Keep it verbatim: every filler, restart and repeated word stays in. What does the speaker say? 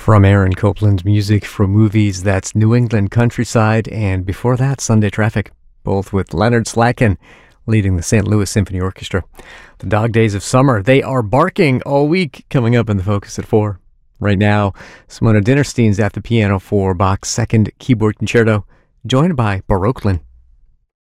From Aaron Copland's music from movies, that's New England Countryside, and before that, Sunday Traffic, both with Leonard Slatkin leading the Saint Louis Symphony Orchestra. The Dog Days of Summer, they are barking all week, coming up in the Focus at four. Right now, Simona Dinnerstein's at the piano for Bach's Second Keyboard Concerto, joined by Baroque Lin.